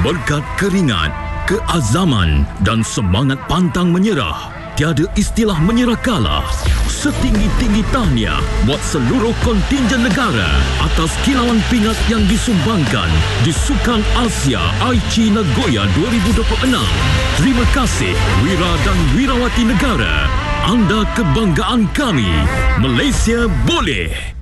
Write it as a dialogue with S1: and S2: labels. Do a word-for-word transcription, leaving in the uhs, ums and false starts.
S1: Berkat keringat, keazaman dan semangat pantang menyerah, tiada istilah menyerah kalah. Setinggi-tinggi tahniah buat seluruh kontingen negara atas kilauan pingat yang disumbangkan di Sukan Asia Aichi Nagoya dua ribu dua puluh enam. Terima kasih Wira dan Wirawati negara. Anda kebanggaan kami. Malaysia boleh.